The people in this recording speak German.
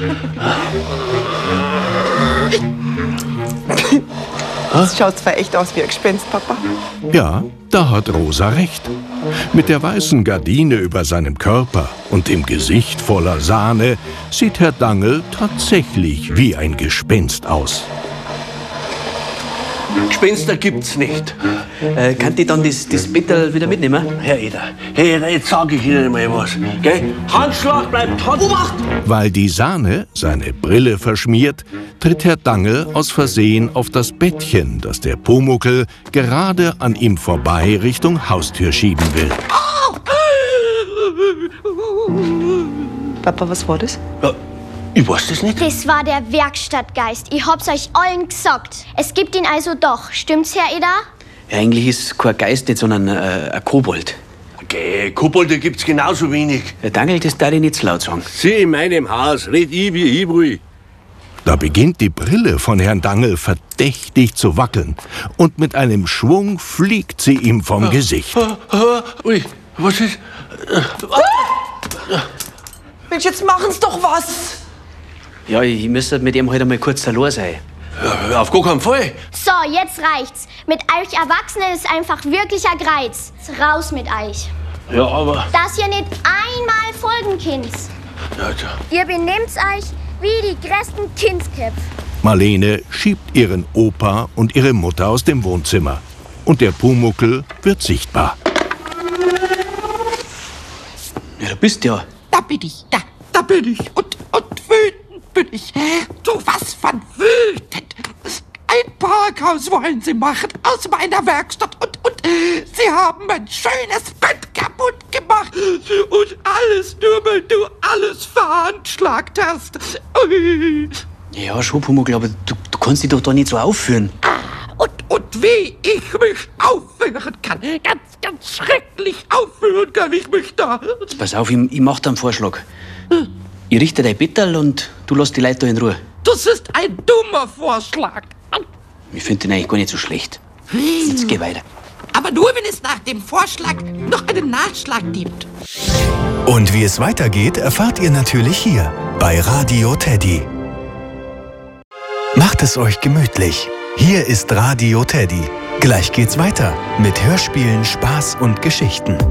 Das schaut zwar echt aus wie ein Gespenst, Papa. Ja, da hat Rosa recht. Mit der weißen Gardine über seinem Körper und dem Gesicht voller Sahne sieht Herr Dangl tatsächlich wie ein Gespenst aus. Gespenster gibt's nicht. Kann ich dann das Bettel wieder mitnehmen? Herr Eder, jetzt sag ich Ihnen mal was. Gell? Handschlag bleibt Hand. Obacht! Weil die Sahne seine Brille verschmiert, tritt Herr Dangl aus Versehen auf das Bettchen, das der Pumuckl gerade an ihm vorbei Richtung Haustür schieben will. Papa, was war das? Ja, ich weiß das nicht. Das war der Werkstattgeist. Ich hab's euch allen gesagt. Es gibt ihn also doch. Stimmt's, Herr Eder? Ja, eigentlich ist kein Geist nicht, sondern ein Kobold. Okay, Kobolde gibt's genauso wenig. Der Dangl, das darf ich nicht zu laut sagen. Sie in meinem Haus, red ich, wie ich will. Da beginnt die Brille von Herrn Dangl verdächtig zu wackeln und mit einem Schwung fliegt sie ihm vom Gesicht. Ui, was ist? Mensch, jetzt machen's doch was! Ja, ich müsste mit ihm halt einmal kurz allein sein. Ja, auf gar keinen Fall. So, jetzt reicht's. Mit euch Erwachsenen ist einfach wirklich ein Greiz. Raus mit euch. Ja, aber... Dass ihr nicht einmal folgen könnt. Ja, ja. Ihr benehmt euch wie die größten Kindsköpfe. Marlene schiebt ihren Opa und ihre Mutter aus dem Wohnzimmer. Und der Pumuckl wird sichtbar. Ja, da bist du ja. Da bin ich, da bin ich. Und wütend bin ich. So was von wütend. Ein Parkhaus wollen sie machen aus meiner Werkstatt. Und sie haben mein schönes Bett kaputt gemacht. Und alles nur, weil du alles veranschlagt hast. Ui. Ja, schon, Pumuckl, aber du kannst dich doch da nicht so aufführen. Und wie ich mich aufführen kann. Ganz schrecklich aufführen kann ich mich da. Pass auf, ich mach dir einen Vorschlag. Ich richte dein Bettel und du lässt die Leute da in Ruhe. Das ist ein dummer Vorschlag. Ich finde den eigentlich gar nicht so schlecht. Jetzt geh weiter. Aber nur, wenn es nach dem Vorschlag noch einen Nachschlag gibt. Und wie es weitergeht, erfahrt ihr natürlich hier bei Radio Teddy. Macht es euch gemütlich. Hier ist Radio Teddy. Gleich geht's weiter mit Hörspielen, Spaß und Geschichten.